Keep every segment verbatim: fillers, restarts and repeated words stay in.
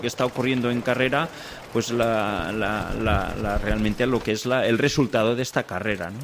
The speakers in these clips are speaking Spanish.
que está ocurriendo en carrera, pues la, la, la, la realmente lo que es la, el resultado de esta carrera, ¿no?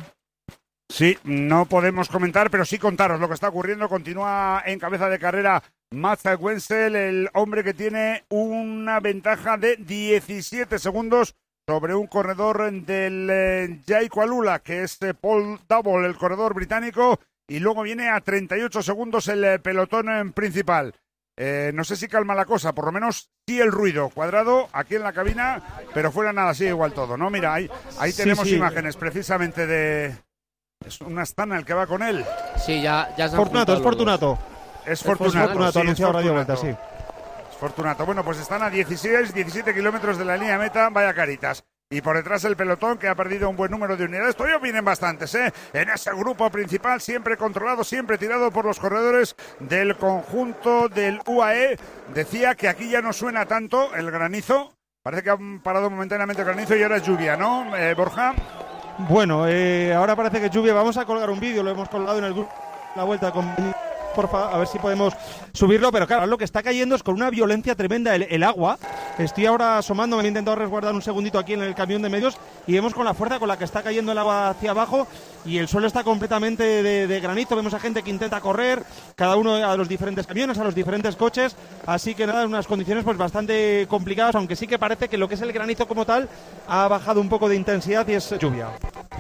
Sí, no podemos comentar, pero sí contaros lo que está ocurriendo. Continúa en cabeza de carrera Mats Wensel, el hombre que tiene una ventaja de diecisiete segundos sobre un corredor del eh, Jayco Alula, que es eh, Paul Double, el corredor británico, y luego viene a treinta y ocho segundos el eh, pelotón eh, principal. Eh, no sé si calma la cosa, por lo menos sí el ruido. Cuadrado aquí en la cabina, pero fuera nada, sí igual todo, ¿no? Mira, ahí, ahí tenemos sí, sí. imágenes precisamente de... Es una Astana el que va con él. Sí, ya, ya se han Fortunato, es Fortunato. Es Fortunato, es Fortunato, sí, anunciado Radio Vuelta, sí. Es Fortunato. Bueno, pues están a dieciséis, diecisiete kilómetros de la línea de meta, vaya caritas. Y por detrás el pelotón, que ha perdido un buen número de unidades. Todavía vienen bastantes, ¿eh? En ese grupo principal, siempre controlado, siempre tirado por los corredores del conjunto del U A E. Decía que aquí ya no suena tanto el granizo. Parece que han parado momentáneamente el granizo y ahora es lluvia, ¿no, eh, Borja? Bueno, eh, ahora parece que lluvia. Vamos a colgar un vídeo, lo hemos colgado en el grupo La Vuelta con... Porfa, a ver si podemos subirlo, pero claro, lo que está cayendo es con una violencia tremenda el, el agua. Estoy ahora asomando, me he intentado resguardar un segundito aquí en el camión de medios y vemos con la fuerza con la que está cayendo el agua hacia abajo y el suelo está completamente de, de granizo. Vemos a gente que intenta correr, cada uno a los diferentes camiones, a los diferentes coches, así que nada, unas condiciones pues bastante complicadas, aunque sí que parece que lo que es el granizo como tal ha bajado un poco de intensidad y es lluvia.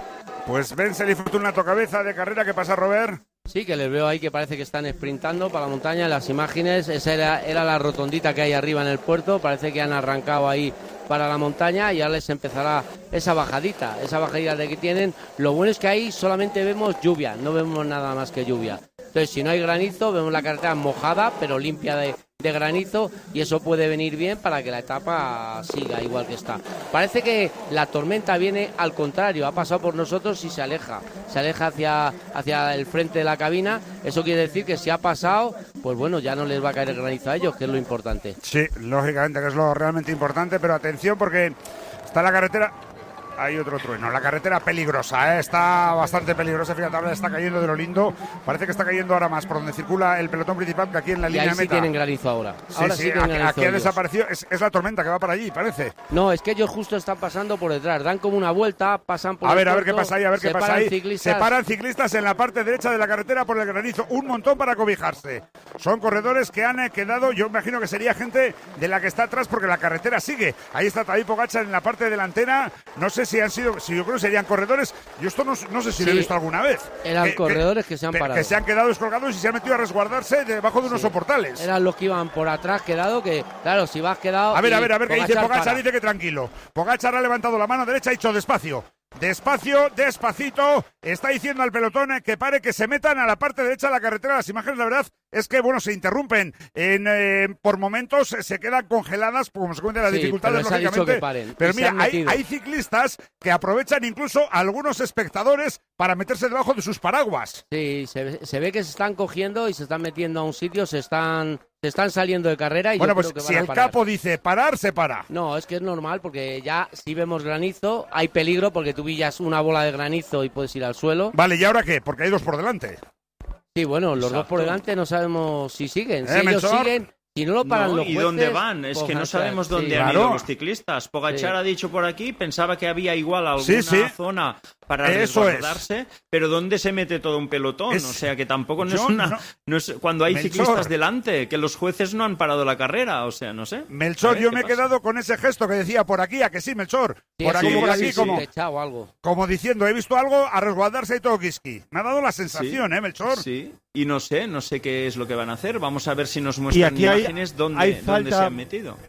Pues Wensel y Fortunato cabeza de carrera. ¿Qué pasa, Robert? Sí, que les veo ahí que parece que están sprintando para la montaña. Las imágenes, esa era, era la rotondita que hay arriba en el puerto. Parece que han arrancado ahí para la montaña y ya les empezará esa bajadita, esa bajadita de que tienen. Lo bueno es que ahí solamente vemos lluvia, no vemos nada más que lluvia. Entonces, si no hay granizo, vemos la carretera mojada, pero limpia de, de granizo, y eso puede venir bien para que la etapa siga igual que está. Parece que la tormenta viene al contrario, ha pasado por nosotros y se aleja, se aleja hacia, hacia el frente de la cabina. Eso quiere decir que si ha pasado, pues bueno, ya no les va a caer el granizo a ellos, que es lo importante. Sí, lógicamente que es lo realmente importante, pero atención porque está la carretera... Hay otro trueno. La carretera peligrosa, ¿eh? Está bastante peligrosa. Fíjate, ahora está cayendo de lo lindo. Parece que está cayendo ahora más por donde circula el pelotón principal que aquí en la y línea ahí de meta. Sí tienen granizo ahora. Sí, ahora sí, sí tienen aquí, granizo aquí ha ellos. desaparecido. Es, es la tormenta que va para allí, parece. No, es que ellos justo están pasando por detrás. Dan como una vuelta, pasan por A el ver, a ver puerto, qué pasa ahí, a ver qué pasa ahí. Ciclistas. Se paran ciclistas en la parte derecha de la carretera por el granizo. Un montón para cobijarse. Son corredores que han quedado, yo imagino que sería gente de la que está atrás porque la carretera sigue. Ahí está Tadej Pogačar en la parte delantera. No sé si han sido, si yo creo que serían corredores. Yo esto no, no sé si sí, lo he visto alguna vez. Eran que, corredores que, que se han parado. Que se han quedado descolgados y se han metido a resguardarse debajo de unos sí. soportales. Eran los que iban por atrás quedado, que claro, si vas quedado... A ver, a ver, a ver, ¿qué dice Pogačar? Para. Dice que tranquilo. Pogačar ha levantado la mano derecha y ha dicho despacio. Despacio, despacito, está diciendo al pelotón que pare, que se metan a la parte derecha de la carretera. Las imágenes, la verdad, es que, bueno, se interrumpen. En, eh, por momentos se quedan congeladas, como se cuenta las sí, dificultades, pero lógicamente. Que paren, pero mira, hay, hay ciclistas que aprovechan incluso a algunos espectadores para meterse debajo de sus paraguas. Sí, se, se ve que se están cogiendo y se están metiendo a un sitio, se están... Se están saliendo de carrera y bueno, yo pues creo que van si a el parar. capo dice parar, se para. No, es que es normal porque ya si vemos granizo hay peligro porque tú pillas una bola de granizo y puedes ir al suelo. Vale, ¿y ahora qué? Porque hay dos por delante. Sí, bueno, los Exacto. dos por delante no sabemos si siguen. ¿Eh, si ellos Melchor? siguen, si no lo paran no, los ¿y jueces, dónde van? Es que no Pogačar, sabemos dónde sí. han Claro. ido los ciclistas. Pogačar Sí. ha dicho por aquí, pensaba que había igual alguna Sí, sí. zona para Eso resguardarse, es. pero ¿dónde se mete todo un pelotón? Es... O sea, que tampoco no Yo es una... no... No es cuando hay Melchor. ciclistas delante, que los jueces no han parado la carrera, o sea, no sé. Melchor, ver, yo ¿qué me he pasa? quedado con ese gesto que decía por aquí, a que sí, Melchor. Sí, por aquí, sí, por sí, aquí, sí, como, echado algo. como diciendo, he visto algo, a resguardarse y todo Kiski. Me ha dado la sensación, Sí, ¿eh, Melchor? Sí, y no sé, no sé qué es lo que van a hacer. Vamos a ver si nos Y muestran aquí hay- imágenes dónde, hay dónde falta- se han metido.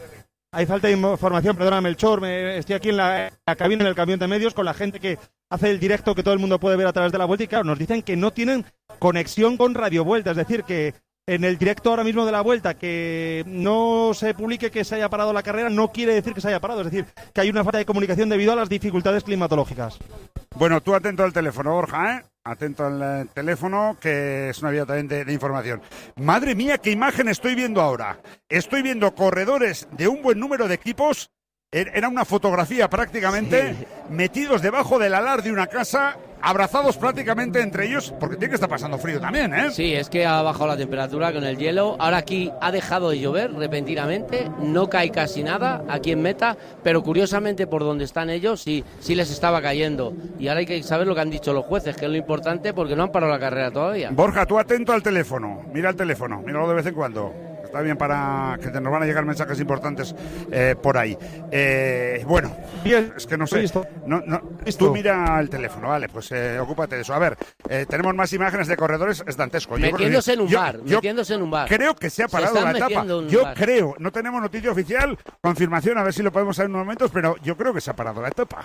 Hay falta de información, perdona Melchor, me, estoy aquí en la, la cabina, en el camión de medios, con la gente que hace el directo que todo el mundo puede ver a través de la Vuelta y claro, nos dicen que no tienen conexión con Radio Vuelta, es decir, que en el directo ahora mismo de la Vuelta que no se publique que se haya parado la carrera no quiere decir que se haya parado, es decir, que hay una falta de comunicación debido a las dificultades climatológicas. Bueno, tú atento al teléfono, Borja, ¿eh? Atento al eh, teléfono, que es una vía también de, de información. Madre mía, qué imagen estoy viendo ahora. Estoy viendo corredores de un buen número de equipos. Era una fotografía prácticamente, sí. Metidos debajo del alar de una casa, abrazados prácticamente entre ellos, porque tiene que estar pasando frío también, ¿eh? Sí, es que ha bajado la temperatura con el hielo. Ahora aquí ha dejado de llover repentinamente, no cae casi nada aquí en meta, pero curiosamente por donde están ellos sí, sí les estaba cayendo. Y ahora hay que saber lo que han dicho los jueces, que es lo importante, porque no han parado la carrera todavía. Borja, tú atento al teléfono, mira el teléfono, míralo de vez en cuando. Está bien para que te nos van a llegar mensajes importantes eh, por ahí. Eh, bueno, bien, es que no sé. Listo. No, no, Listo. Tú mira el teléfono, vale, pues eh, ocúpate de eso. A ver, eh, tenemos más imágenes de corredores, es dantesco. Yo Metiéndose creo que- en un yo- bar, yo metiéndose en un bar. Creo que se ha Se parado están la etapa. metiendo en un Yo bar. creo, no tenemos noticia oficial, confirmación, a ver si lo podemos saber en unos momentos, pero yo creo que se ha parado la etapa.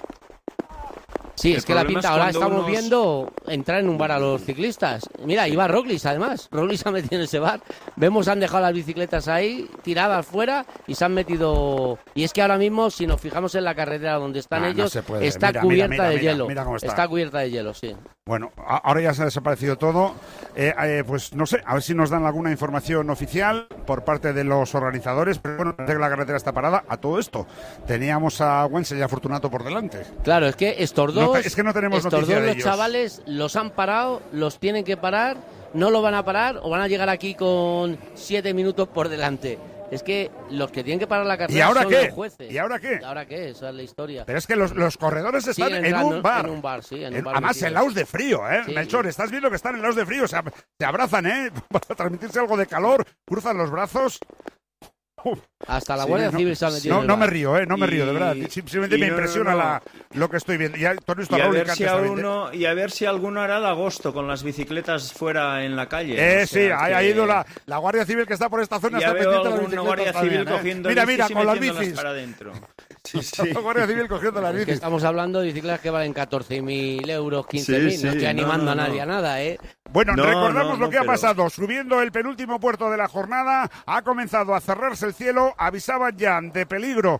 Sí, El es que la problema pinta, es ahora cuando estamos unos- viendo entrar en un bar a los ciclistas. Mira, iba Roglic además, Roglic se ha metido en ese bar. Vemos, han dejado las bicicletas ahí, tiradas fuera, y se han metido... Y es que ahora mismo, si nos fijamos en la carretera donde están Ah, no ellos, se puede. está Mira, cubierta mira, mira, de mira, hielo. mira cómo está. cubierta de hielo, sí. Bueno, a- ahora ya se ha desaparecido todo. Eh, eh, pues no sé, a ver si nos dan alguna información oficial por parte de los organizadores. Pero bueno, parece que la carretera está parada. A todo esto, teníamos a Wenzel y a Fortunato por delante. Claro, es que estos No dos, te- es que no tenemos estos noticia dos de los ellos. chavales los han parado, los tienen que parar, no lo van a parar o van a llegar aquí con siete minutos por delante. Es que los que tienen que parar la carrera ¿Y ahora son qué? los jueces. ¿Y ahora qué? ¿Y ahora qué? Esa es la historia. Pero es que los, los corredores están Siguen en entrando un bar. en un bar, sí, en un En- bar Además, metidos. helados de frío, ¿eh? Sí. Melchor, estás viendo que están helados de frío. Se, ab- se abrazan, ¿eh? Para transmitirse algo de calor. Cruzan los brazos. Uf. Hasta la Sí, Guardia no, Civil se ha metido No, en el no me bar. río, ¿eh? No me Y- río, de verdad. Simplemente y me no, no, impresiona no. La, lo que estoy viendo. Ya, tú has visto Y a a, Roglic ver antes si también, ¿eh? alguno, y a ver si alguno hará el agosto con las bicicletas fuera en la calle. Eh, O sí, sea, ha, que ha ido la, la Guardia Civil que está por esta zona. Ya está veo pendiente de las alguna bicicletas Guardia Civil también, ¿eh? cogiendo Mira, bicis mira, y con las metiéndolas bicis. para adentro. Sí, sí. La Guardia Civil cogiendo las Es que bicis. estamos hablando de bicicletas que valen catorce mil euros, quince mil. Sí, sí, no estoy no, animando no, a nadie no. a nada, ¿eh? Bueno, No, recordamos no, lo que no, ha pero- pasado. Subiendo el penúltimo puerto de la jornada, ha comenzado a cerrarse el cielo. Avisaban ya de peligro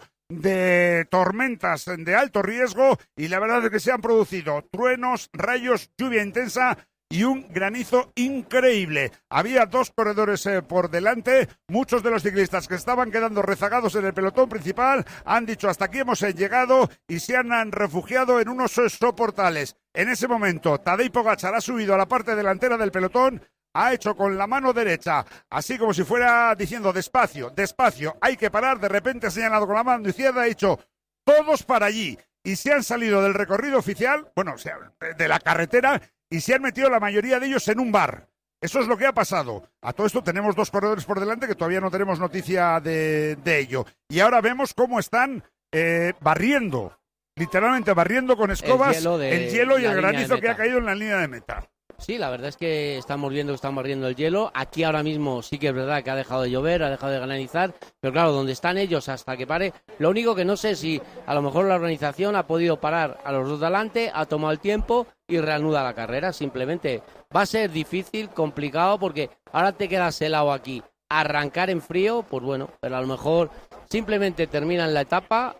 de tormentas de alto riesgo y la verdad es que se han producido truenos, rayos, lluvia intensa y un granizo increíble. Había dos corredores eh, por delante. Muchos de los ciclistas que estaban quedando rezagados en el pelotón principal han dicho hasta aquí hemos eh, llegado y se han, han refugiado en unos eh, soportales. En ese momento, Tadej Pogačar ha subido a la parte delantera del pelotón. Ha hecho con la mano derecha, así como si fuera diciendo despacio, despacio, hay que parar. De repente ha señalado con la mano izquierda, ha dicho todos para allí. Y se han salido del recorrido oficial, bueno, o sea, de, de la carretera, y se han metido la mayoría de ellos en un bar. Eso es lo que ha pasado. A todo esto tenemos dos corredores por delante que todavía no tenemos noticia de, de ello. Y ahora vemos cómo están eh, barriendo, literalmente barriendo con escobas El hielo de el hielo y la el línea de granizo que ha meta. caído en la línea de meta. Sí, la verdad es que estamos viendo que están barriendo el hielo. Aquí ahora mismo sí que es verdad que ha dejado de llover, ha dejado de granizar, pero claro, donde están ellos hasta que pare, lo único que no sé si a lo mejor la organización ha podido parar a los dos de adelante, ha tomado el tiempo y reanuda la carrera. Simplemente va a ser difícil, complicado, porque ahora te quedas helado aquí. Arrancar en frío, pues bueno, pero a lo mejor simplemente terminan la etapa.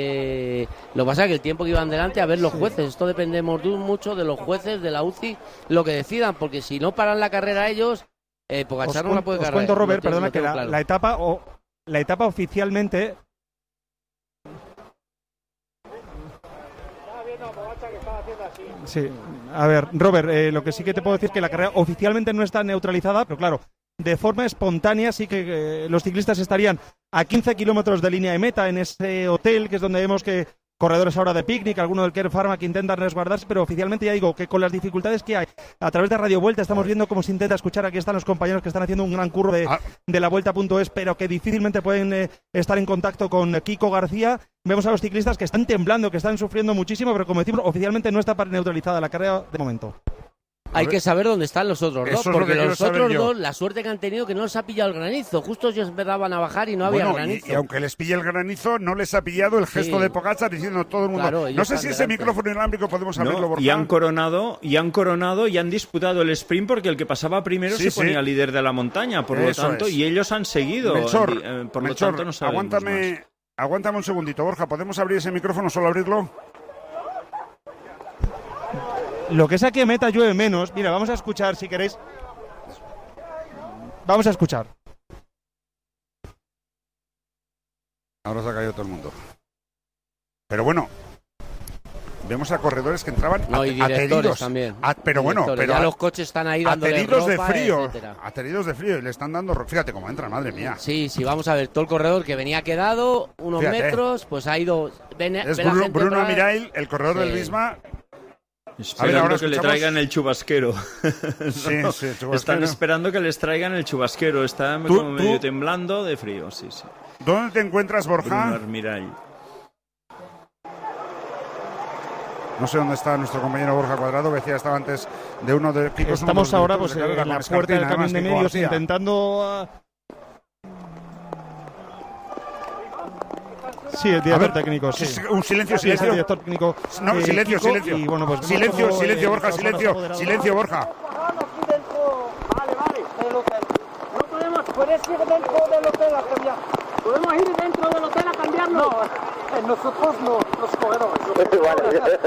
Eh, lo que pasa es que el tiempo que iban delante, a ver los jueces, esto depende mucho de los jueces de la U C I, lo que decidan, porque si no paran la carrera ellos, eh, Os, Pogačar no la cuen- puede os cargar. cuento, Robert, Lo tengo- perdona, lo que tengo la, claro. la etapa o la etapa oficialmente. Sí, a ver, Robert, eh, lo que sí que te puedo decir es que la carrera oficialmente no está neutralizada, pero claro, de forma espontánea sí que eh, los ciclistas estarían a quince kilómetros de línea de meta en ese hotel, que es donde vemos que corredores ahora de picnic, alguno del Care Pharma que intentan resguardarse, pero oficialmente ya digo que con las dificultades que hay a través de Radio Vuelta estamos viendo cómo se intenta escuchar. Aquí están los compañeros que están haciendo un gran curro de, Ah. de la Vuelta.es, pero que difícilmente pueden eh, estar en contacto con Kiko García. Vemos a los ciclistas que están temblando, que están sufriendo muchísimo, pero como decimos, oficialmente no está neutralizada la carrera de momento. Hay que saber dónde están los otros Eso dos, es lo que porque quiero los saber otros yo. dos, la suerte que han tenido que no les ha pillado el granizo. Justo ellos empezaban a bajar y no había Bueno, y, granizo. y aunque les pille el granizo, no les ha pillado el gesto Sí. de Pogačar diciendo todo el mundo. Claro, ellos no sé están si ese delante. micrófono inalámbrico podemos abrirlo, No, Borja. y han coronado y han coronado y han disputado el sprint porque el que pasaba primero Sí, se sí. ponía líder de la montaña, por Eso lo tanto, es. y ellos han seguido, Melchor, eh, por Melchor, lo tanto no sabemos aguántame, más. aguántame un segundito, Borja. ¿Podemos abrir ese micrófono, solo abrirlo? Lo que es aquí en meta llueve menos. Mira, vamos a escuchar si queréis. Vamos a escuchar. Ahora se ha caído todo el mundo. Pero bueno, vemos a corredores que entraban no, y ateridos. También. A, pero bueno, pero ya los coches están ahí dando ateridos de ropa, frío, etcétera. ateridos de frío y le están dando, fíjate cómo entran, madre mía. Sí, sí, vamos a ver, todo el corredor que venía quedado unos fíjate. metros, pues ha ido. Ven, es ve Bruno, la gente Bruno otra vez. Amirail, el corredor Sí. del Visma. Esperando A ver, ahora que le escuchamos- traigan el chubasquero. Sí, No, sí, chubasquero. Están esperando que les traigan el chubasquero. Está ¿Tú- como medio tú? temblando de frío, sí, sí. ¿Dónde te encuentras, Bruno Borja? Armirall. No sé dónde está nuestro compañero Borja Cuadrado, que decía estaba antes de uno de Kiko. es uno Estamos de los ahora directores pues de carrera en la con puerta del Escarpina, camión de además, Kiko medios García. intentando... uh, Sí, el A director ver, técnico, sí. sí, un silencio, Sí, es el silencio. director técnico. No, eh, silencio, Kiko, silencio. y, bueno, pues, vemos silencio, cómo, silencio, eh, Borja, estamos silencio. apoderados. Silencio, Borja. Aquí dentro, vale, vale, del hotel. No podemos, puedes ir dentro del hotel a cambiar. ¿Podemos ir dentro del hotel a cambiarlo? No, eh, nosotros no, los corredores. Vale.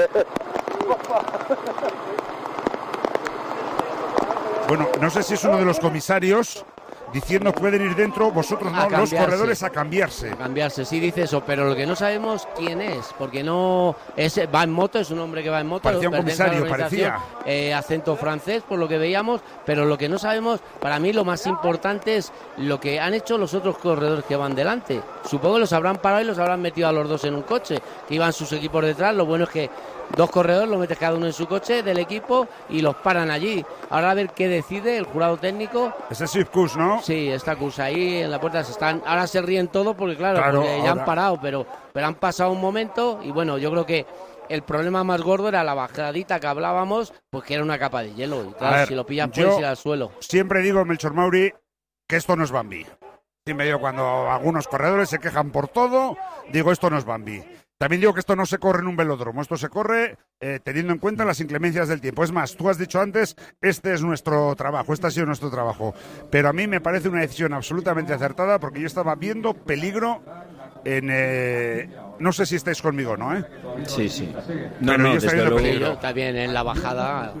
Bueno, no sé si es uno de los comisarios diciendo pueden ir dentro, vosotros no, A los cambiarse. corredores a cambiarse. Cambiarse, sí dice eso, pero lo que no sabemos quién es, porque no es va en moto, es un hombre que va en moto. Parecía un pertenece a la comisario, organización, parecía. eh, acento francés, por lo que veíamos, pero lo que no sabemos, para mí lo más importante es lo que han hecho los otros corredores que van delante. Supongo que los habrán parado y los habrán metido a los dos en un coche, que iban sus equipos detrás. Lo bueno es que dos corredores los metes cada uno en su coche del equipo y los paran allí. Ahora a ver qué decide el jurado técnico. Ese es Swiftcus, ¿no? Sí, está Cursa ahí en la puerta. Se están, ahora se ríen todos porque, claro, Claro, porque ya ahora. han parado, pero, pero han pasado un momento y bueno, yo creo que el problema más gordo era la bajadita que hablábamos, pues que era una capa de hielo. Y claro, A ver, si lo pillan yo- puedes ir al suelo. Siempre digo, Melchor Mauri, que esto no es Bambi. Siempre digo, cuando algunos corredores se quejan por todo, digo, esto no es Bambi. También digo que esto no se corre en un velódromo, esto se corre eh, teniendo en cuenta las inclemencias del tiempo. Es más, tú has dicho antes, este es nuestro trabajo, este ha sido nuestro trabajo. Pero a mí me parece una decisión absolutamente acertada porque yo estaba viendo peligro en... eh, no sé si estáis conmigo, ¿no? ¿Eh? Sí, sí. No, Pero no, yo estoy desde viendo luego, peligro. Yo también en la bajada.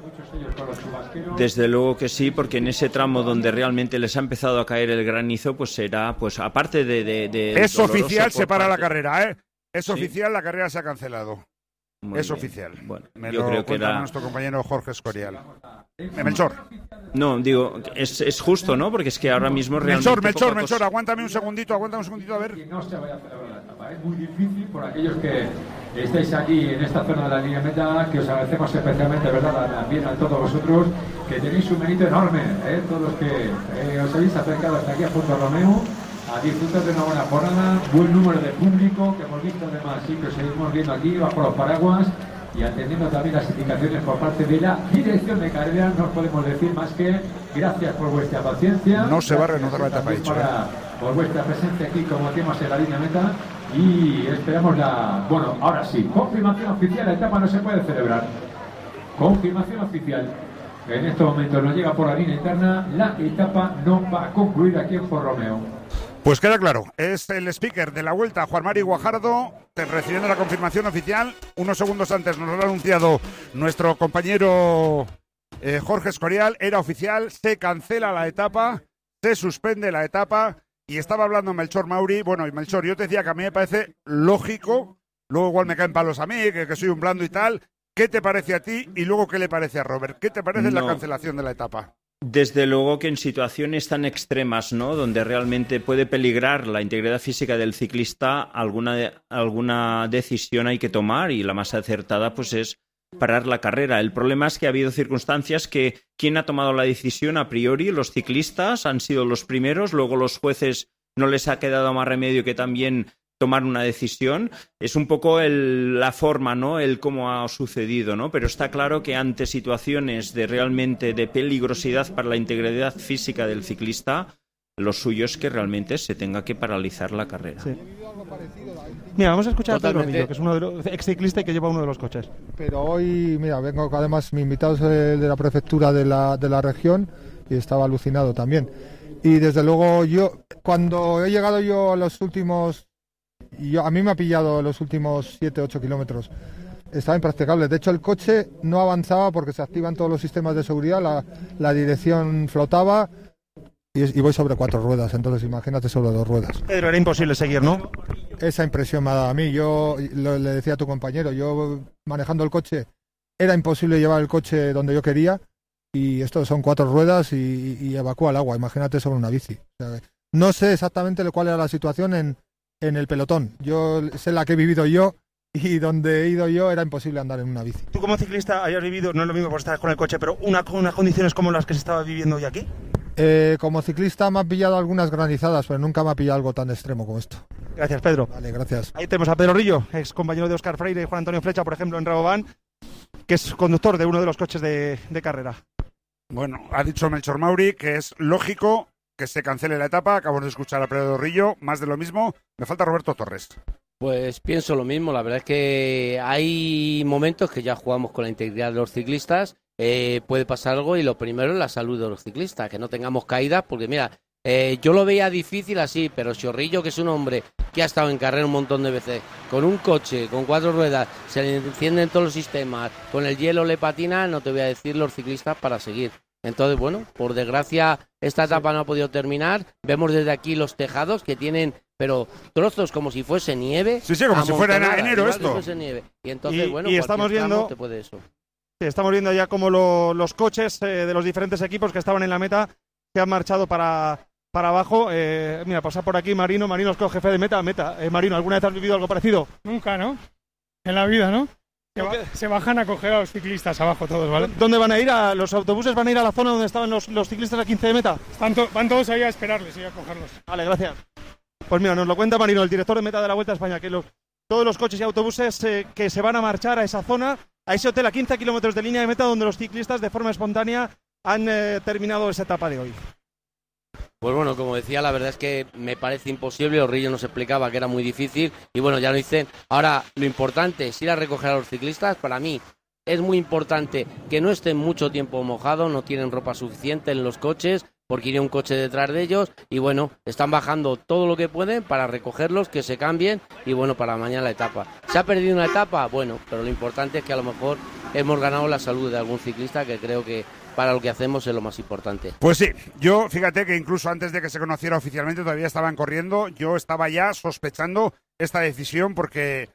desde luego que sí, porque en ese tramo donde realmente les ha empezado a caer el granizo, pues será, pues aparte de... de, de Es doloroso oficial, por se para la parte- carrera, ¿eh? Es Sí. oficial, la carrera se ha cancelado. Muy es bien. oficial. Bueno, Me yo lo creo que cuenta era... nuestro compañero Jorge Escorial. Eh, Melchor. No, digo, es, es justo, ¿no? Porque es que ahora mismo realmente... Melchor, Melchor, poca Melchor, cosa- aguántame un segundito, aguántame un segundito, a ver. Que no se vaya a celebrar la etapa. Es muy difícil por aquellos que estáis aquí en esta zona de la línea meta, que os agradecemos especialmente, ¿verdad? También a todos vosotros, que tenéis un mérito enorme, ¿eh? Todos los que eh, os habéis acercado hasta aquí a Punto Romeo, a disfrutar de una buena jornada, buen número de público, que hemos visto además, sí, que os seguimos viendo aquí bajo los paraguas y atendiendo también las indicaciones por parte de la dirección de carrera. No os podemos decir más que gracias por vuestra paciencia. No se va a Gracias reanudar la etapa, también dicho, para- por vuestra presencia aquí, como decíamos, en la línea meta, y esperamos la... Bueno, ahora sí, confirmación oficial, la etapa no se puede celebrar. Confirmación oficial. En estos momentos nos llega por la línea interna, la etapa no va a concluir aquí en Fort Romeo. Pues queda claro, es el speaker de la vuelta, Juan Mari Guajardo, te- recibiendo la confirmación oficial. Unos segundos antes nos lo ha anunciado nuestro compañero eh, Jorge Escorial. Era oficial, se cancela la etapa, se suspende la etapa. Y estaba hablando Melchor Mauri. Bueno, y Melchor, yo te decía que a mí me parece lógico, luego igual me caen palos a mí, que, que soy un blando y tal. ¿Qué te parece a ti y luego qué le parece a Robert? ¿Qué te parece la No. cancelación de la etapa? Desde luego que en situaciones tan extremas, ¿no? Donde realmente puede peligrar la integridad física del ciclista, alguna, alguna decisión hay que tomar y la más acertada pues es parar la carrera. El problema es que ha habido circunstancias que quien ha tomado la decisión a priori, los ciclistas han sido los primeros, luego los jueces no les ha quedado más remedio que también tomar una decisión. Es un poco el, la forma, ¿no? El cómo ha sucedido, ¿no? Pero está claro que ante situaciones de realmente de peligrosidad para la integridad física del ciclista, lo suyo es que realmente se tenga que paralizar la carrera. Sí. Mira, vamos a escuchar a Pedro Totalmente. Millo, que es uno de los ex ciclista y que lleva uno de los coches. Pero hoy, mira, vengo además, mi invitado es el de la prefectura de la, de la región y estaba alucinado también. Y desde luego yo, cuando he llegado yo a los últimos, yo, a mí me ha pillado los últimos siete ocho kilómetros, estaba impracticable. De hecho, el coche no avanzaba porque se activan todos los sistemas de seguridad, la, la dirección flotaba y, es- y voy sobre cuatro ruedas, entonces imagínate sobre dos ruedas. Pedro, era imposible seguir, ¿no? esa impresión me ha dado a mí. Yo lo, le decía a tu compañero, yo manejando el coche, era imposible llevar el coche donde yo quería, y esto son cuatro ruedas y, y evacúa el agua, imagínate sobre una bici. O sea, no sé exactamente cuál era la situación en, en el pelotón. Yo sé la que he vivido yo, y donde he ido yo era imposible andar en una bici. Tú como ciclista hayas vivido, no es lo mismo por estar con el coche, pero una, unas condiciones como las que se estaba viviendo hoy aquí. Eh, como ciclista me ha pillado algunas granizadas, pero nunca me ha pillado algo tan extremo como esto. Gracias, Pedro. Vale, gracias. Ahí tenemos a Pedro Rillo, ex compañero de Óscar Freire y Juan Antonio Flecha, por ejemplo, en Rabobank, que es conductor de uno de los coches de, de carrera. Bueno, ha dicho Melchor Mauri que es lógico que se cancele la etapa. Acabamos de escuchar a Pedro Rillo, más de lo mismo. Me falta Roberto Torres. Pues pienso lo mismo, la verdad es que hay momentos que ya jugamos con la integridad de los ciclistas, eh, puede pasar algo y lo primero es la salud de los ciclistas, que no tengamos caídas, porque mira, eh, yo lo veía difícil así, pero Chorrillo, que es un hombre que ha estado en carrera un montón de veces, con un coche, con cuatro ruedas, se le encienden todos los sistemas, con el hielo le patina, no te voy a decir los ciclistas para seguir. Entonces, bueno, por desgracia esta etapa no ha podido terminar, vemos desde aquí los tejados que tienen, pero trozos como si fuese nieve. Sí, sí, como si fuera en enero esto. Si fuese nieve. Y entonces, y, bueno, y estamos viendo, te puede eso. Sí, estamos viendo ya como lo, los coches eh, de los diferentes equipos que estaban en la meta se han marchado para, para abajo. Eh, mira, pasa por aquí Marino, Marino es jefe de meta, meta. Eh, Marino, ¿alguna vez has vivido algo parecido? Nunca, ¿no? En la vida, ¿no? Se, ba se bajan a coger a los ciclistas abajo todos, ¿vale? ¿Dónde van a ir? ¿A los autobuses van a ir a la zona donde estaban los, los ciclistas a quince de meta? Están to van todos ahí a esperarles y a cogerlos. Vale, gracias. Pues mira, nos lo cuenta Marino, el director de meta de la Vuelta a España, que los, todos los coches y autobuses eh, que se van a marchar a esa zona, a ese hotel a quince kilómetros de línea de meta donde los ciclistas de forma espontánea han eh, terminado esa etapa de hoy. Pues bueno, como decía, la verdad es que me parece imposible, Orrillo nos explicaba que era muy difícil y bueno, ya lo dicen. Ahora, lo importante es ir a recoger a los ciclistas. Para mí es muy importante que no estén mucho tiempo mojados, no tienen ropa suficiente en los coches, porque iría un coche detrás de ellos y bueno, están bajando todo lo que pueden para recogerlos, que se cambien y bueno, para mañana la etapa. ¿Se ha perdido una etapa? Bueno, pero lo importante es que a lo mejor hemos ganado la salud de algún ciclista, que creo que para lo que hacemos es lo más importante. Pues sí, yo fíjate que incluso antes de que se conociera oficialmente todavía estaban corriendo, yo estaba ya sospechando esta decisión porque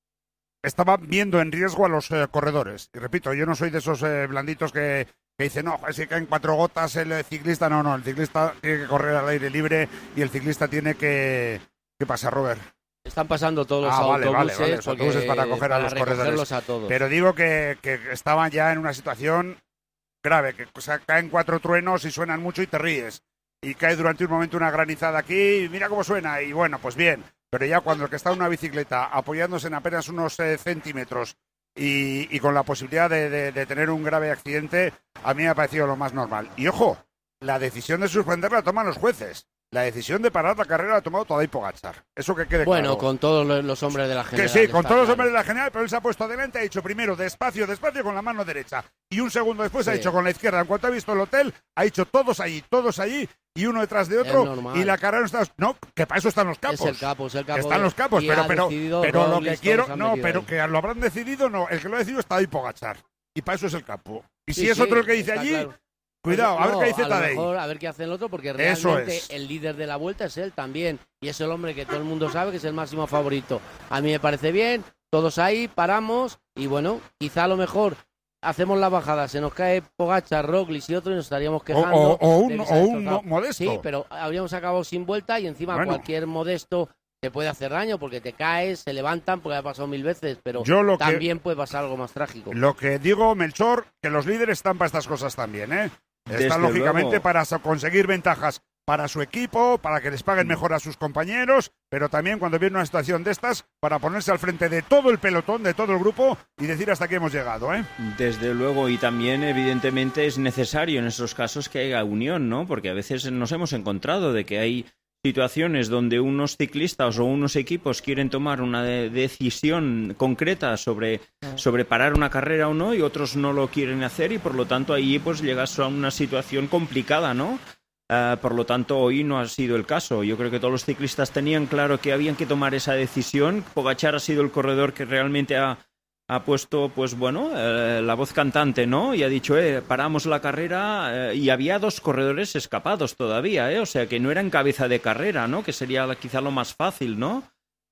estaba viendo en riesgo a los eh, corredores. Y repito, yo no soy de esos eh, blanditos que, que dicen, no, si caen cuatro gotas el ciclista, no, no, el ciclista tiene que correr al aire libre y el ciclista tiene que... ¿Qué pasa, Robert? Están pasando todos los ah, autobuses, vale, vale, vale. Los autobuses para coger para a los corredores. A todos. Pero digo que, que estaban ya en una situación grave, que o sea, caen cuatro truenos y suenan mucho y te ríes. Y cae durante un momento una granizada aquí y mira cómo suena. Y bueno, pues bien. Pero ya cuando el que está en una bicicleta apoyándose en apenas unos eh, centímetros y, y con la posibilidad de, de, de tener un grave accidente, a mí me ha parecido lo más normal. Y ojo, la decisión de suspenderla la toman los jueces. La decisión de parar la carrera la ha tomado Tadej Pogačar. Eso que quede bueno, claro. Bueno, con todos los hombres de la general. Que sí, con todos los hombres de la general, pero él se ha puesto adelante, ha dicho primero despacio, despacio con la mano derecha. Y un segundo después sí. ha dicho con la izquierda. En cuanto ha visto el hotel, ha dicho todos allí, todos allí, y uno detrás de otro. Y la carrera no está... No, que para eso están los capos. Es el capo, es el capo. Están los capos, pero, pero, pero lo que quiero... No, pero ahí. que lo habrán decidido, no. El que lo ha decidido es Tadej Pogačar. Y para eso es el capo. Y sí, si es sí, otro el que dice allí... Claro. Cuidado, pues, a ver no, qué dice a Tadej. Lo mejor, a ver qué hace el otro, porque realmente el líder de la vuelta es él también. Y es el hombre que todo el mundo sabe que es el máximo favorito. A mí me parece bien, todos ahí, paramos, y bueno, quizá a lo mejor hacemos la bajada, se nos cae Pogačar, Roglič y otro y nos estaríamos quejando. O, o, o un, o un modesto. Sí, pero habríamos acabado sin vuelta y encima bueno. cualquier modesto te puede hacer daño porque te caes, se levantan, porque ha pasado mil veces, pero también que, puede pasar algo más trágico. Lo que digo, Melchor, que los líderes están para estas cosas también, ¿eh? Desde Están lógicamente luego. para conseguir ventajas para su equipo, para que les paguen mejor a sus compañeros, pero también cuando viene una situación de estas, para ponerse al frente de todo el pelotón, de todo el grupo y decir hasta aquí hemos llegado, ¿eh? Desde luego, y también evidentemente es necesario en esos casos que haya unión, ¿no? Porque a veces nos hemos encontrado de que hay situaciones donde unos ciclistas o unos equipos quieren tomar una de decisión concreta sobre, sobre parar una carrera o no y otros no lo quieren hacer y por lo tanto ahí pues llegas a una situación complicada, ¿no? Uh, por lo tanto hoy no ha sido el caso. Yo creo que todos los ciclistas tenían claro que habían que tomar esa decisión. Pogačar ha sido el corredor que realmente ha ha puesto, pues bueno, eh, la voz cantante, ¿no? Y ha dicho, eh, paramos la carrera eh, y había dos corredores escapados todavía, ¿eh? O sea, que no era en cabeza de carrera, ¿no? Que sería quizá lo más fácil, ¿no?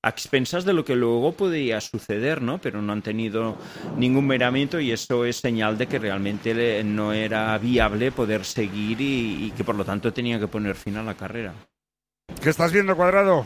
a expensas de lo que luego podía suceder, ¿no? Pero no han tenido ningún miramiento y eso es señal de que realmente no era viable poder seguir y, y que por lo tanto tenía que poner fin a la carrera. ¿Qué estás viendo, Cuadrado?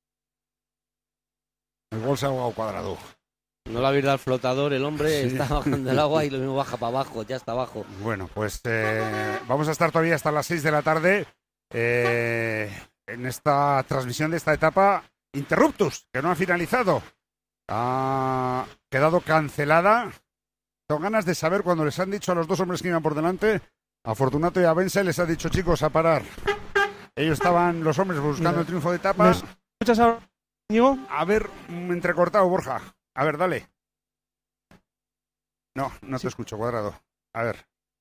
El gol se ha ahogado, Cuadrado. No le ha abierto al flotador, el hombre Sí. está bajando el agua y lo mismo baja para abajo, ya está abajo. Bueno, pues eh, vamos a estar todavía hasta las seis de la tarde eh, en esta transmisión de esta etapa Interruptus, que no ha finalizado. Ha quedado cancelada. Tengo ganas de saber cuando les han dicho a los dos hombres que iban por delante, a Fortunato y a Bense, les ha dicho, chicos, a parar. Ellos estaban, los hombres, buscando el triunfo de etapa. ¿Me escuchas ahora, Íñigo? A ver, mm, entrecortado, Borja. A ver, dale. No, no te escucho, Cuadrado. A ver.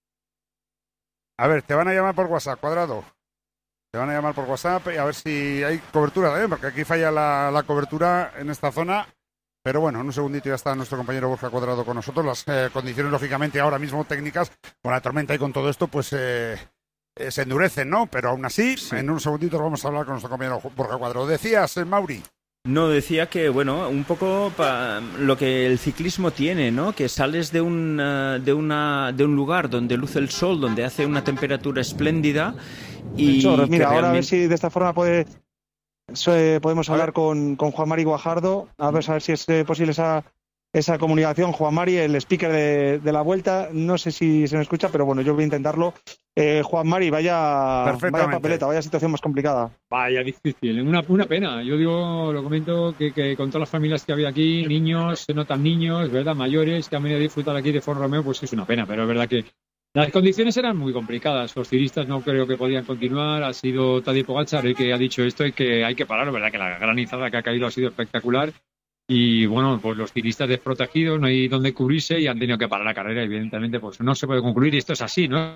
A ver, te van a llamar por WhatsApp, Cuadrado. Te van a llamar por WhatsApp y a ver si hay cobertura también, porque aquí falla la, la cobertura en esta zona. Pero bueno, en un segundito ya está nuestro compañero Borja Cuadrado con nosotros. Las eh, condiciones, lógicamente, ahora mismo técnicas, con la tormenta y con todo esto, pues eh, eh, se endurecen, ¿no? Pero aún así, sí. En un segundito vamos a hablar con nuestro compañero Borja Cuadrado. Decías, eh, Mauri. No, decía que, bueno, un poco pa, lo que el ciclismo tiene, ¿no? Que sales de un, uh, de, una, de un lugar donde luce el sol, donde hace una temperatura espléndida y... Chorros, mira, realmente... ahora a ver si de esta forma puede, eh, podemos hablar con, con Juan Mari Guajardo, a ver, a ver si es eh, posible esa, esa comunicación. Juan Mari, el speaker de, de la Vuelta, no sé si se me escucha, pero bueno, yo voy a intentarlo. Eh, Juan Mari, vaya, vaya papeleta, vaya situación más complicada. Vaya difícil, una, una pena. Yo digo, lo comento, que, que con todas las familias que había aquí, niños, se notan niños, ¿verdad? Mayores, que han venido a disfrutar aquí de Font Romeu, pues es una pena, pero es verdad que las condiciones eran muy complicadas. Los ciclistas no creo que podían continuar. Ha sido Tadej Pogačar el que ha dicho esto y que hay que parar. Es verdad que la granizada que ha caído ha sido espectacular. Y bueno, pues los ciclistas desprotegidos, no hay donde cubrirse y han tenido que parar la carrera. Evidentemente, pues no se puede concluir y esto es así, ¿no?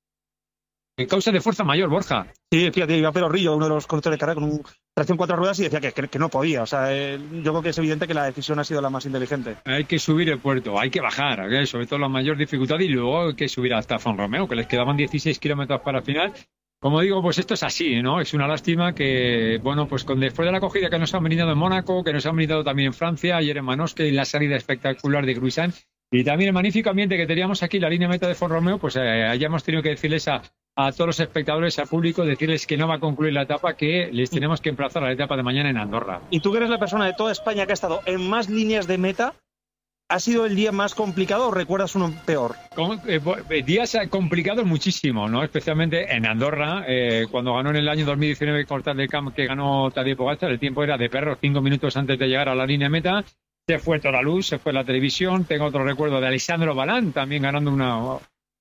En causa de fuerza mayor, Borja. Sí, fíjate, iba Pedro Rillo, uno de los conductores de carrera, con un tracción cuatro ruedas y decía que, que, que no podía. O sea, eh, yo creo que es evidente que la decisión ha sido la más inteligente. Hay que subir el puerto, hay que bajar, ¿okay? Sobre todo la mayor dificultad, y luego hay que subir hasta Font Romeu, que les quedaban dieciséis kilómetros para el final. Como digo, pues esto es así, ¿no? Es una lástima que, bueno, pues con después de la acogida que nos han brindado en Mónaco, que nos han brindado también en Francia, ayer en Manosque, y la salida espectacular de Gruissan, y también el magnífico ambiente que teníamos aquí, la línea meta de Font Romeu, pues eh, hayamos tenido que decirles a, a todos los espectadores, al público, decirles que no va a concluir la etapa, que les tenemos que emplazar a la etapa de mañana en Andorra. Y tú que eres la persona de toda España que ha estado en más líneas de meta, ¿ha sido el día más complicado o recuerdas uno peor? Con, eh, días complicados muchísimo, ¿no? Especialmente en Andorra, eh, cuando ganó en el año dos mil diecinueve Cortal del Camp, que ganó Tadej Pogačar, el tiempo era de perro, cinco minutos antes de llegar a la línea meta. Se fue toda la luz, se fue la televisión. Tengo otro recuerdo de Alessandro Balán, también ganando una...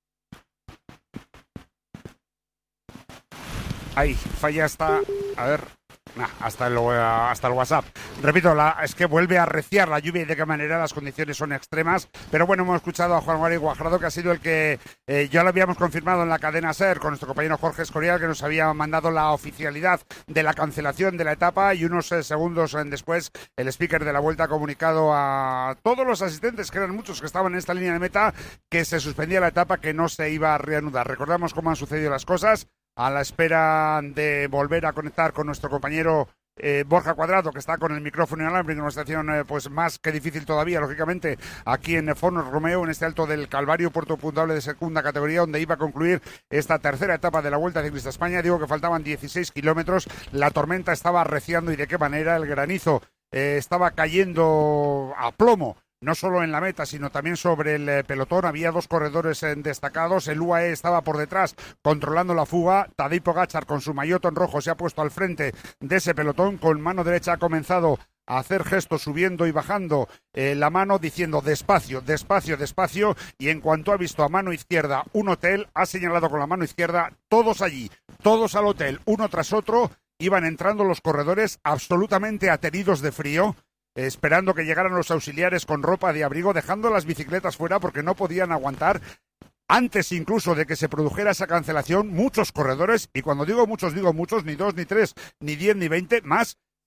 Ahí, falla hasta... A ver... Nah, hasta, el, hasta el WhatsApp. Repito, la, es que vuelve a arreciar la lluvia y de qué manera las condiciones son extremas. Pero bueno, hemos escuchado a Juan Mari Guajardo, que ha sido el que eh, ya lo habíamos confirmado en la cadena SER con nuestro compañero Jorge Escorial, que nos había mandado la oficialidad de la cancelación de la etapa, y unos eh, segundos eh, después el speaker de la Vuelta ha comunicado a todos los asistentes, que eran muchos que estaban en esta línea de meta, que se suspendía la etapa, que no se iba a reanudar. Recordamos cómo han sucedido las cosas, a la espera de volver a conectar con nuestro compañero eh, Borja Cuadrado, que está con el micrófono inalámbrico en una estación eh, pues más que difícil todavía, lógicamente, aquí en Font Romeu, en este Alto del Calvario, puerto puntuable de segunda categoría, donde iba a concluir esta tercera etapa de la Vuelta Ciclista España. Digo que faltaban dieciséis kilómetros, la tormenta estaba arreciando y de qué manera, el granizo eh, estaba cayendo a plomo, no solo en la meta, sino también sobre el eh, pelotón. Había dos corredores eh, destacados. El U A E estaba por detrás controlando la fuga. Tadej Pogačar, con su maillot en rojo, se ha puesto al frente de ese pelotón. Con mano derecha ha comenzado a hacer gestos subiendo y bajando eh, la mano, diciendo despacio, despacio, despacio. Y en cuanto ha visto a mano izquierda un hotel, ha señalado con la mano izquierda, todos allí, todos al hotel, uno tras otro. Iban entrando los corredores absolutamente ateridos de frío, esperando que llegaran los auxiliares con ropa de abrigo, dejando las bicicletas fuera porque no podían aguantar. Antes incluso de que se produjera esa cancelación, muchos corredores, y cuando digo muchos, digo muchos, ni dos, ni tres, ni diez, ni veinte, más,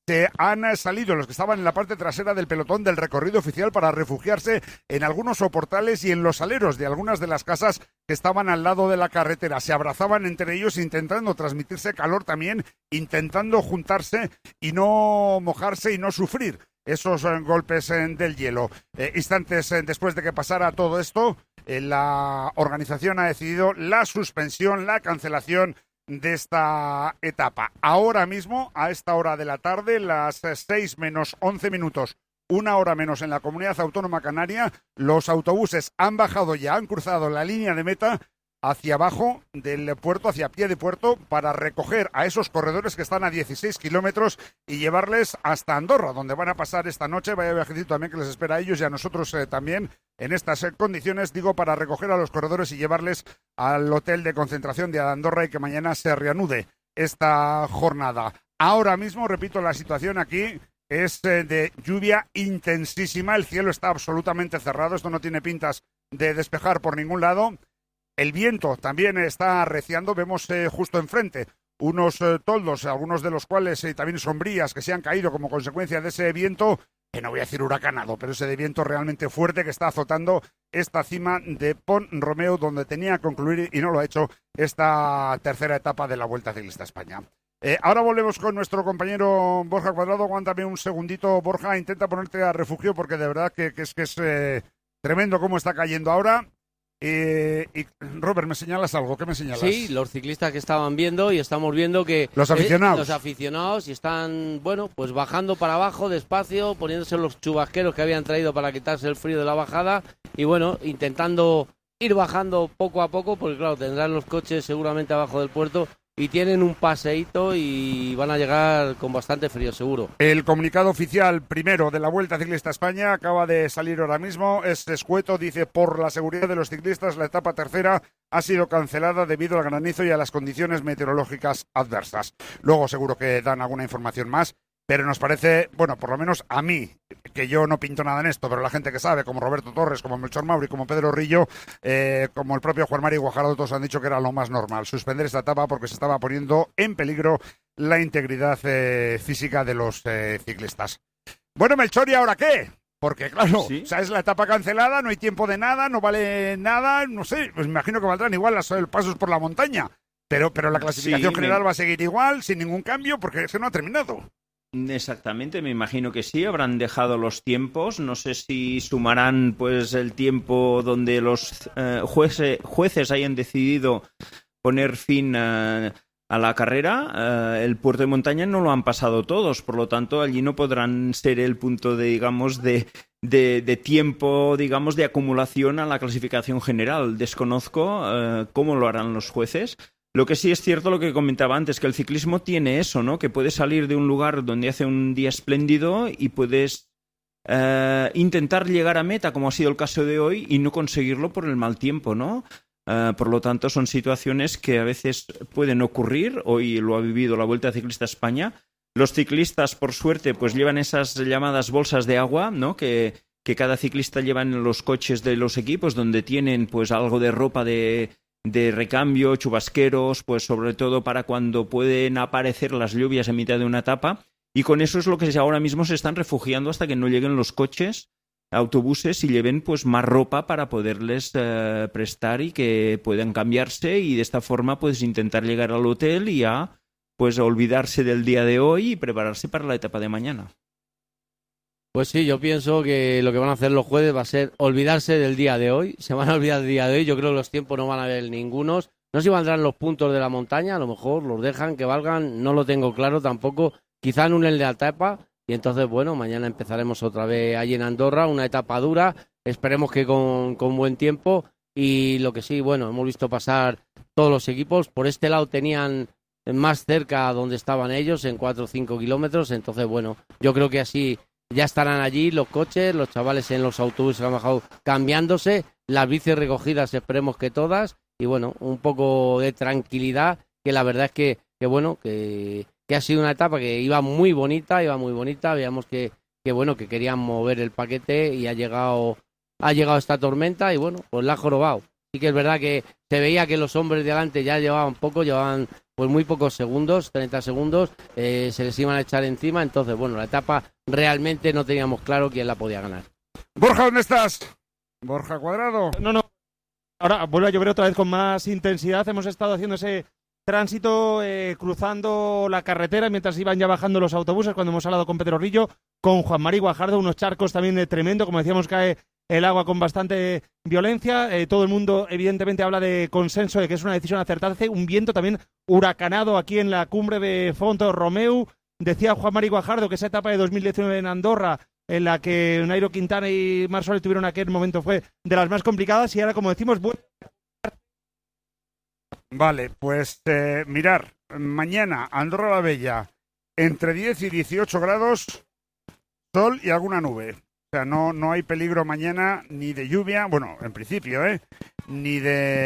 se han salido los que estaban en la parte trasera del pelotón del recorrido oficial para refugiarse en algunos soportales y en los aleros de algunas de las casas que estaban al lado de la carretera. Se abrazaban entre ellos intentando transmitirse calor también, intentando juntarse y no mojarse y no sufrir esos eh, golpes eh, del hielo. Eh, instantes eh, después de que pasara todo esto, eh, la organización ha decidido la suspensión, la cancelación de esta etapa. Ahora mismo, a esta hora de la tarde, las seis menos once minutos, una hora menos en la Comunidad Autónoma Canaria, los autobuses han bajado ya, han cruzado la línea de meta hacia abajo del puerto, hacia pie de puerto, para recoger a esos corredores que están a dieciséis kilómetros y llevarles hasta Andorra, donde van a pasar esta noche. Vaya viajecito también que les espera a ellos y a nosotros eh, también en estas eh, condiciones, digo, para recoger a los corredores y llevarles al hotel de concentración de Andorra y que mañana se reanude esta jornada. Ahora mismo, repito, la situación aquí es eh, de lluvia intensísima, el cielo está absolutamente cerrado, esto no tiene pintas de despejar por ningún lado. El viento también está arreciando, vemos eh, justo enfrente unos eh, toldos, algunos de los cuales eh, también sombrías que se han caído como consecuencia de ese viento, que no voy a decir huracanado, pero ese de viento realmente fuerte que está azotando esta cima de Pont Romeu, donde tenía que concluir y no lo ha hecho esta tercera etapa de la Vuelta Ciclista a España. Eh, ahora volvemos con nuestro compañero Borja Cuadrado. Aguántame un segundito, Borja, intenta ponerte a refugio porque de verdad que, que es, que es eh, tremendo cómo está cayendo ahora. Eh, y Robert, ¿me señalas algo? ¿Qué me señalas? Sí, los ciclistas que estaban viendo y estamos viendo que los aficionados, eh, los aficionados y están, bueno, pues bajando para abajo despacio, poniéndose los chubasqueros que habían traído para quitarse el frío de la bajada y bueno, intentando ir bajando poco a poco, porque claro, tendrán los coches seguramente abajo del puerto y tienen un paseíto y van a llegar con bastante frío, seguro. El comunicado oficial primero de la Vuelta Ciclista a España acaba de salir ahora mismo. Es escueto, dice: por la seguridad de los ciclistas, la etapa tercera ha sido cancelada debido al granizo y a las condiciones meteorológicas adversas. Luego seguro que dan alguna información más, pero nos parece, bueno, por lo menos a mí, que yo no pinto nada en esto, pero la gente que sabe, como Roberto Torres, como Melchor Mauri, como Pedro Rillo, eh, como el propio Juan Mari Guajardo, todos han dicho que era lo más normal, suspender esta etapa porque se estaba poniendo en peligro la integridad eh, física de los eh, ciclistas. Bueno, Melchor, ¿y ahora qué? Porque claro, ¿sí? O sea, es la etapa cancelada, no hay tiempo de nada, no vale nada, no sé, pues me imagino que valdrán igual los pasos por la montaña, pero, pero la clasificación sí, general me... va a seguir igual, sin ningún cambio, porque eso no ha terminado. Exactamente, me imagino que sí, habrán dejado los tiempos, no sé si sumarán pues el tiempo donde los eh, jueces, jueces hayan decidido poner fin a, a la carrera. Eh, el puerto de montaña no lo han pasado todos, por lo tanto allí no podrán ser el punto de, digamos, de, de, de tiempo, digamos, de acumulación a la clasificación general. Desconozco eh, cómo lo harán los jueces. Lo que sí es cierto, lo que comentaba antes, que el ciclismo tiene eso, ¿no? Que puedes salir de un lugar donde hace un día espléndido y puedes eh, intentar llegar a meta, como ha sido el caso de hoy, y no conseguirlo por el mal tiempo, ¿no? Eh, por lo tanto, son situaciones que a veces pueden ocurrir. Hoy lo ha vivido la Vuelta Ciclista a España. Los ciclistas, por suerte, pues llevan esas llamadas bolsas de agua, ¿no? Que, que cada ciclista lleva en los coches de los equipos, donde tienen pues algo de ropa de... de recambio, chubasqueros, pues sobre todo para cuando pueden aparecer las lluvias en mitad de una etapa, y con eso es lo que ahora mismo se están refugiando hasta que no lleguen los coches, autobuses y lleven pues más ropa para poderles eh, prestar y que puedan cambiarse, y de esta forma pues intentar llegar al hotel y ya pues olvidarse del día de hoy y prepararse para la etapa de mañana. Pues sí, yo pienso que lo que van a hacer los jueces va a ser olvidarse del día de hoy. Se van a olvidar del día de hoy. Yo creo que los tiempos no van a haber ningunos. No sé si valdrán los puntos de la montaña. A lo mejor los dejan que valgan. No lo tengo claro tampoco. Quizá anulen la etapa. Y entonces, bueno, mañana empezaremos otra vez allí en Andorra. Una etapa dura. Esperemos que con, con buen tiempo. Y lo que sí, bueno, hemos visto pasar todos los equipos. Por este lado tenían más cerca donde estaban ellos, en cuatro o cinco kilómetros. Entonces, bueno, yo creo que así... ya estarán allí los coches, los chavales en los autobuses han bajado cambiándose, las bicis recogidas, esperemos que todas, y bueno, un poco de tranquilidad, que la verdad es que, que bueno, que, que ha sido una etapa que iba muy bonita, iba muy bonita, veíamos que, que bueno, que querían mover el paquete y ha llegado, ha llegado esta tormenta y bueno, pues la ha jorobado. Sí que es verdad que se veía que los hombres de adelante ya llevaban poco, llevaban pues muy pocos segundos, treinta segundos, eh, se les iban a echar encima. Entonces, bueno, la etapa realmente no teníamos claro quién la podía ganar. Borja, ¿dónde estás? Borja Cuadrado. No, no. Ahora vuelve a llover otra vez con más intensidad. Hemos estado haciendo ese tránsito eh, cruzando la carretera mientras iban ya bajando los autobuses cuando hemos hablado con Pedro Rillo, con Juan Mari Guajardo, unos charcos también eh, tremendo, como decíamos, cae el agua con bastante violencia. Eh, todo el mundo evidentemente habla de consenso, de que es una decisión acertada. Hace un viento también huracanado aquí en la cumbre de Fonto Romeu. Decía Juan Mari Guajardo que esa etapa de dos mil diecinueve en Andorra, en la que Nairo Quintana y Marc Soler tuvieron aquel momento, fue de las más complicadas, y ahora, como decimos, bueno. Vale, pues eh, mirar, mañana Andorra la Bella, entre diez y dieciocho grados, sol y alguna nube. O sea, no, no hay peligro mañana ni de lluvia, bueno, en principio, ¿eh? Ni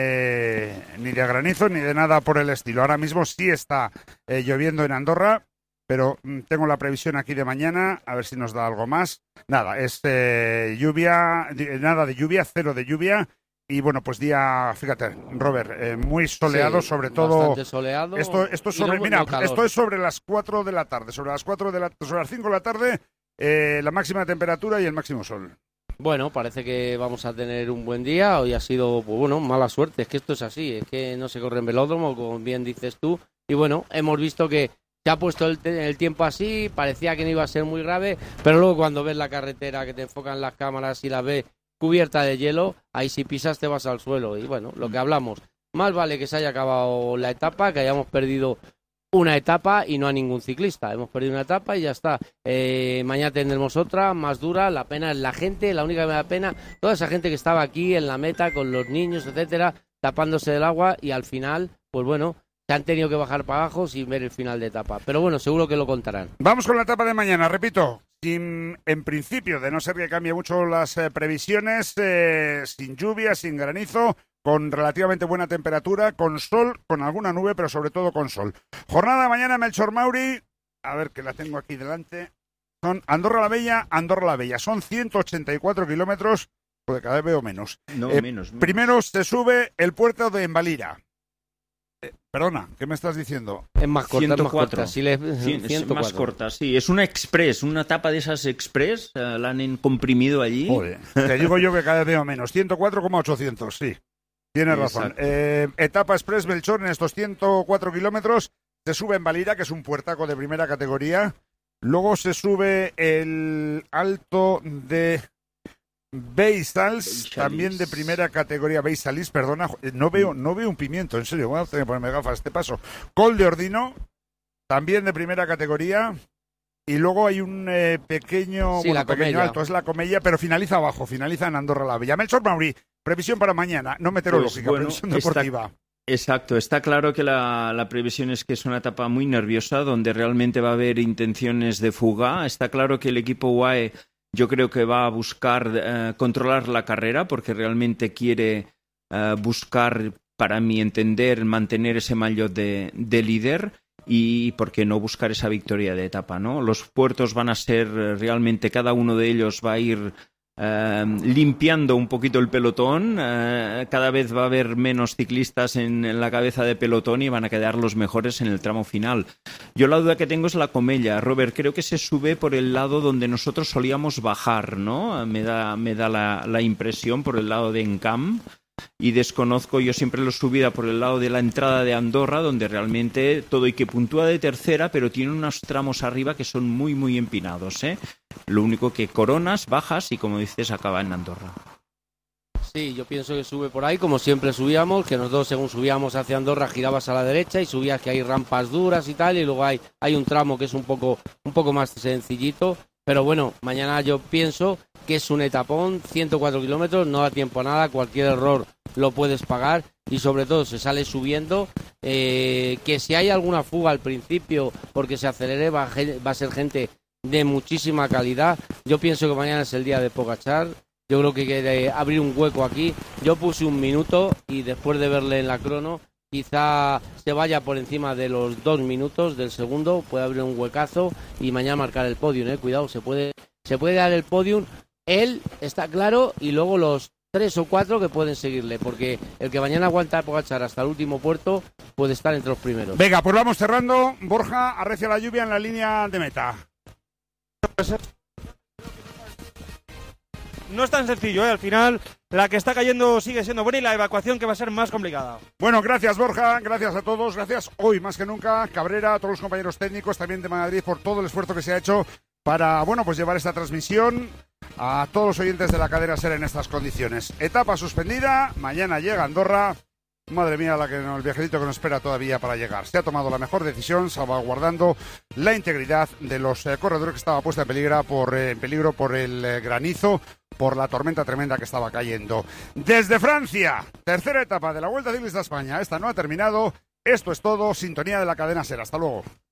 de, ni de granizo, ni de nada por el estilo. Ahora mismo sí está eh, lloviendo en Andorra, pero mm, tengo la previsión aquí de mañana, a ver si nos da algo más. Nada, es eh, lluvia, nada de lluvia, cero de lluvia. Y bueno, pues día, fíjate, Robert, eh, muy soleado, sí, sobre todo. Bastante soleado. Esto, esto es sobre, no, mira, no esto es sobre las cuatro de la tarde, sobre las cuatro de la, sobre las cinco de la tarde, eh, la máxima temperatura y el máximo sol. Bueno, parece que vamos a tener un buen día. Hoy ha sido, pues bueno, mala suerte. Es que esto es así, es que no se corre en velódromo, como bien dices tú. Y bueno, hemos visto que se ha puesto el, el tiempo así, parecía que no iba a ser muy grave, pero luego cuando ves la carretera, que te enfocan las cámaras y la ves cubierta de hielo, ahí si pisas te vas al suelo. Y bueno, lo que hablamos, más vale que se haya acabado la etapa, que hayamos perdido una etapa y no a ningún ciclista. Hemos perdido una etapa y ya está. Eh, mañana tendremos otra, más dura. La pena es la gente, la única que me da pena, toda esa gente que estaba aquí en la meta con los niños, etcétera, tapándose del agua, y al final, pues bueno, se han tenido que bajar para abajo sin ver el final de etapa. Pero bueno, seguro que lo contarán. Vamos con la etapa de mañana, repito. Sin, en principio, de no ser que cambie mucho las eh, previsiones, eh, sin lluvia, sin granizo, con relativamente buena temperatura, con sol, con alguna nube, pero sobre todo con sol. Jornada de mañana, Melchor Mauri, a ver que la tengo aquí delante, son Andorra la Bella, Andorra la Bella, son ciento ochenta y cuatro kilómetros, porque cada vez veo menos. No, eh, menos, menos. Primero se sube el puerto de Envalira. Eh, perdona, ¿qué me estás diciendo? Es más corta, ciento más cuatro. corta. Sí, le... Cien, es ciento cuatro. más corta, sí. Es una express, una etapa de esas express, eh, la han comprimido allí. Joder, te digo yo que cada vez veo menos. ciento cuatro coma ochocientos, sí. Tienes razón. Eh, etapa express Melchor en estos ciento cuatro kilómetros. Se sube en Valira, que es un puertaco de primera categoría. Luego se sube el Alto de Beisals, también de primera categoría. Beisalis, perdona, no veo, no veo un pimiento, en serio, voy a tener que ponerme gafas a este paso. Col de Ordino, también de primera categoría. Y luego hay un eh, pequeño, sí, bueno, la pequeño Comella. alto, es la Comella, pero finaliza abajo, finaliza en Andorra la Bella. Melchor Mauri, previsión para mañana, no meteorológica, Pues bueno, previsión deportiva. Está, exacto, está claro que la, la previsión es que es una etapa muy nerviosa, donde realmente va a haber intenciones de fuga. Está claro que el equipo U A E yo creo que va a buscar eh, controlar la carrera, porque realmente quiere eh, buscar, para mi entender, mantener ese maillot de, de líder. Y por qué no buscar esa victoria de etapa, ¿no? Los puertos van a ser realmente, cada uno de ellos va a ir eh, limpiando un poquito el pelotón. Eh, cada vez va a haber menos ciclistas en, en la cabeza de pelotón y van a quedar los mejores en el tramo final. Yo la duda que tengo es la Comella. Robert, creo que se sube por el lado donde nosotros solíamos bajar, ¿no? Me da, me da la, la impresión, por el lado de Encamp. Y desconozco, yo siempre lo he subido por el lado de la entrada de Andorra, donde realmente todo y que puntúa de tercera, pero tiene unos tramos arriba que son muy, muy empinados, ¿eh? Lo único que coronas, bajas y, como dices, acaba en Andorra. Sí, yo pienso que sube por ahí, como siempre subíamos, que nosotros según subíamos hacia Andorra girabas a la derecha y subías que hay rampas duras y tal, y luego hay, hay un tramo que es un poco, un poco más sencillito. Pero bueno, mañana yo pienso que es un etapón, ciento cuatro kilómetros, no da tiempo a nada, cualquier error lo puedes pagar y sobre todo se sale subiendo, eh, que si hay alguna fuga al principio porque se acelere va, va a ser gente de muchísima calidad. Yo pienso que mañana es el día de Pogačar, yo creo que quiere abrir un hueco aquí. Yo puse un minuto y después de verle en la crono quizá se vaya por encima de los dos minutos del segundo, puede abrir un huecazo y mañana marcar el podium, eh. Cuidado, se puede, se puede dar el podium, él está claro, y luego los tres o cuatro que pueden seguirle, porque el que mañana aguanta a Pogačar hasta el último puerto puede estar entre los primeros. Venga, pues vamos cerrando. Borja, arrecia la lluvia en la línea de meta. No es tan sencillo, ¿eh? Al final la que está cayendo sigue siendo buena y la evacuación que va a ser más complicada. Bueno, gracias Borja, gracias a todos, gracias hoy más que nunca Cabrera, a todos los compañeros técnicos también de Madrid por todo el esfuerzo que se ha hecho para, bueno, pues llevar esta transmisión a todos los oyentes de la cadena SER en estas condiciones. Etapa suspendida, mañana llega Andorra. Madre mía, la que, el viajerito que nos espera todavía para llegar. Se ha tomado la mejor decisión, salvaguardando la integridad de los eh, corredores que estaba puesta en peligro por, eh, en peligro por el eh, granizo, por la tormenta tremenda que estaba cayendo. Desde Francia, tercera etapa de la Vuelta Ciclista a España. Esta no ha terminado. Esto es todo. Sintonía de la cadena SER. Hasta luego.